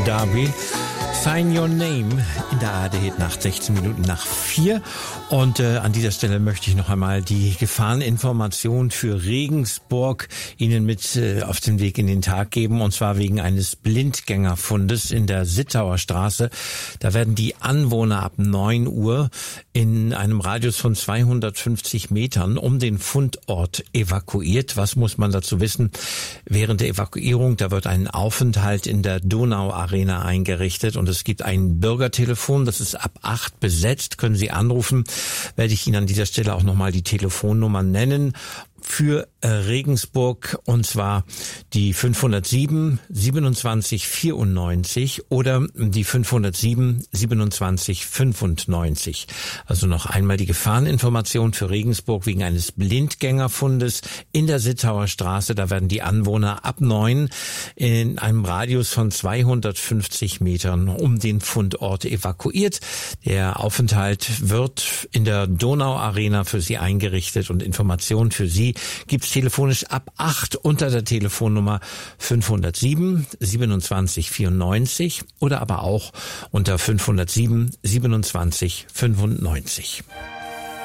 Darby. Sign Your Name in der ARD-Nacht, 16 Minuten nach 4. Und an dieser Stelle möchte ich noch einmal die Gefahreninformation für Regensburg Ihnen mit auf den Weg in den Tag geben. Und zwar wegen eines Blindgängerfundes in der Sittauer Straße. Da werden die Anwohner ab 9 Uhr in einem Radius von 250 Metern um den Fundort evakuiert. Was muss man dazu wissen? Während der Evakuierung, da wird ein Aufenthalt in der Donau-Arena eingerichtet und es gibt ein Bürgertelefon, das ist ab 8 besetzt, können Sie anrufen. Werde ich Ihnen an dieser Stelle auch nochmal die Telefonnummer nennen für Regensburg, und zwar die 507 27 94 oder die 507 27 95. Also noch einmal die Gefahreninformation für Regensburg wegen eines Blindgängerfundes in der Sittauer Straße. Da werden die Anwohner ab 9 in einem Radius von 250 Metern um den Fundort evakuiert. Der Aufenthalt wird in der Donau-Arena für Sie eingerichtet und Informationen für Sie gibt's telefonisch ab 8 unter der Telefonnummer 507 27 94 oder aber auch unter 507 27 95.